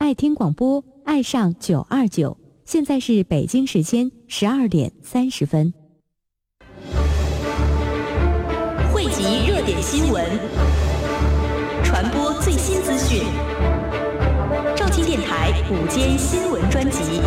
爱听广播，爱上929。现在是北京时间12点30分。 汇集热点新闻，传播最新资讯。肇庆电台午间新闻专辑。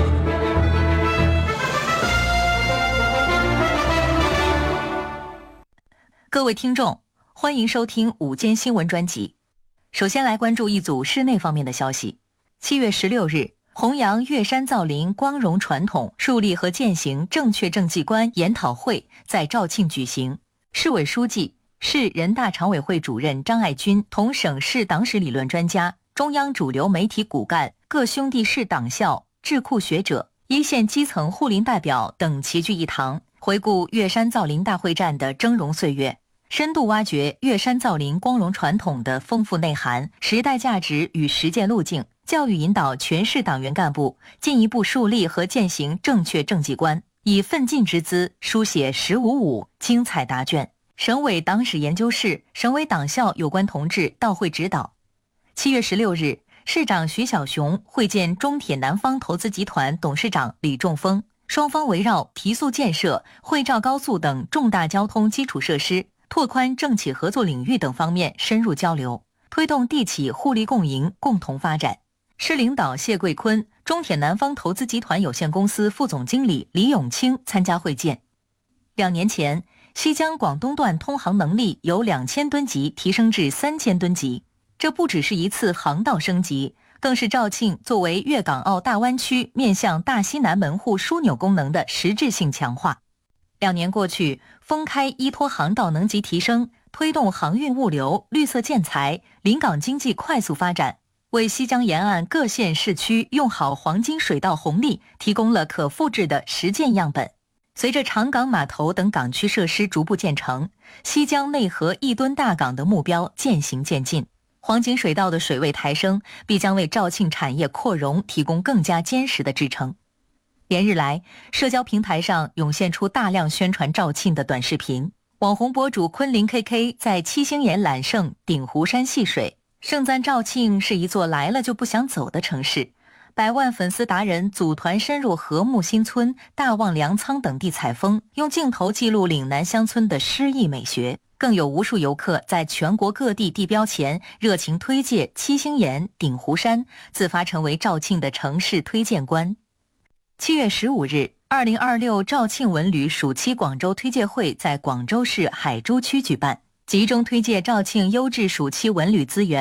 各位听众，欢迎收听午间新闻专辑。首先来关注一组室内方面的消息。7月16日，弘扬岳山造林光荣传统，树立和践行正确政绩观研讨会在肇庆举行。市委书记、市人大常委会主任张爱军同省市党史理论专家、中央主流媒体骨干、各兄弟市党校、智库学者、一线基层护林代表等齐聚一堂，回顾岳山造林大会战的峥嵘岁月，深度挖掘岳山造林光荣传统的丰富内涵、时代价值与实践路径，教育引导全市党员干部进一步树立和践行正确政绩观，以奋进之姿书写“1055”精彩答卷。省委党史研究室、省委党校有关同志到会指导。7月16日，市长徐小雄会见中铁南方投资集团董事长李仲峰，双方围绕提速建设、会肇高速等重大交通基础设施、拓宽政企合作领域等方面深入交流，推动地企互利共赢、共同发展。市领导谢贵坤、中铁南方投资集团有限公司副总经理李永清参加会见。2年前，西江广东段通航能力由2000吨级提升至3000吨级，这不只是一次航道升级，更是肇庆作为粤港澳大湾区面向大西南门户枢纽功能的实质性强化。2年过去，封开依托航道能级提升，推动航运物流、绿色建材、临港经济快速发展，为西江沿岸各县市区用好黄金水道红利提供了可复制的实践样本。随着长港码头等港区设施逐步建成，西江内河1吨大港的目标渐行渐近，黄金水道的水位抬升必将为肇庆产业扩容提供更加坚实的支撑。连日来，社交平台上涌现出大量宣传肇庆的短视频，网红博主昆凌 KK 在七星岩揽胜鼎湖山戏水，盛赞肇庆是一座来了就不想走的城市。100万粉丝达人组团深入和睦新村、大望粮仓等地采风，用镜头记录岭南乡村的诗意美学。更有无数游客在全国各地地标前热情推介七星岩、鼎湖山，自发成为肇庆的城市推荐官。7月15日，2026肇庆文旅暑期广州推介会在广州市海珠区举办，集中推介肇庆优质暑期文旅资源。